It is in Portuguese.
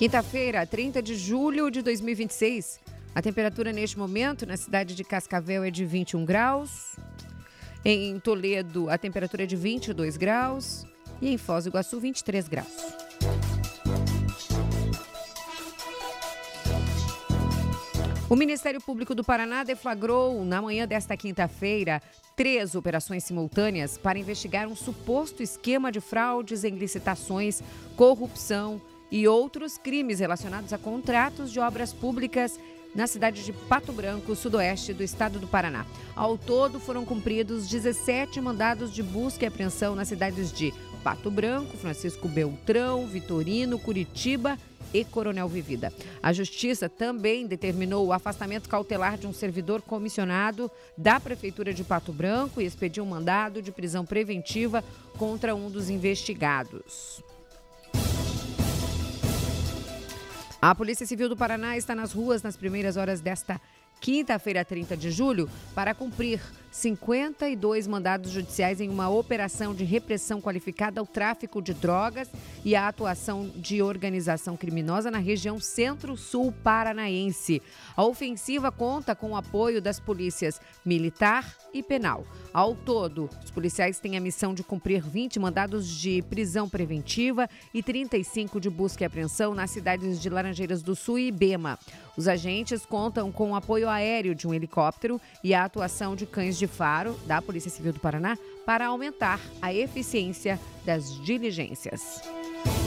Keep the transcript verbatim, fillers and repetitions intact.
Quinta-feira, trinta de julho de dois mil e vinte e seis. A temperatura neste momento na cidade de Cascavel é de vinte e um graus. Em Toledo, a temperatura é de vinte e dois graus. E em Foz do Iguaçu, vinte e três graus. O Ministério Público do Paraná deflagrou, na manhã desta quinta-feira, três operações simultâneas para investigar um suposto esquema de fraudes em licitações, corrupção e outros crimes relacionados a contratos de obras públicas na cidade de Pato Branco, sudoeste do estado do Paraná. Ao todo, foram cumpridos dezessete mandados de busca e apreensão nas cidades de Pato Branco, Francisco Beltrão, Vitorino, Curitiba e Coronel Vivida. A Justiça também determinou o afastamento cautelar de um servidor comissionado da Prefeitura de Pato Branco e expediu um mandado de prisão preventiva contra um dos investigados. A Polícia Civil do Paraná está nas ruas nas primeiras horas desta quinta-feira, trinta de julho, para cumprir cinquenta e dois mandados judiciais em uma operação de repressão qualificada ao tráfico de drogas e à atuação de organização criminosa na região centro-sul paranaense. A ofensiva conta com o apoio das polícias militar e penal. Ao todo, os policiais têm a missão de cumprir vinte mandados de prisão preventiva e trinta e cinco de busca e apreensão nas cidades de Laranjeiras do Sul e Ibema. Os agentes contam com o apoio aéreo de um helicóptero e a atuação de cães de faro da Polícia Civil do Paraná para aumentar a eficiência das diligências.